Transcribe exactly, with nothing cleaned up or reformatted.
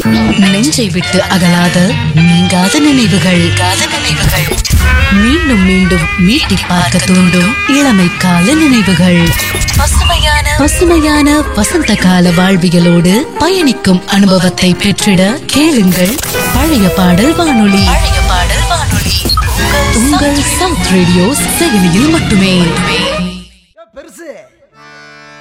நெஞ்சை விட்டு அகலாத நீங்காத நினைவுகள் நினைவுகள் மீண்டும் மீண்டும் மீட்டி பார்க்க தூண்டும் இளமை கால நினைவுகள். பசுமையான பசுமையான வசந்த கால வாழ்வியலோடு பயணிக்கும் அனுபவத்தை பெற்றிட கேளுங்கள் பழைய பாடல் வானொலி. பழைய பாடல் வானொலி உங்கள் சவுத் ரேடியோ செயலியில் மட்டுமே. பெருசு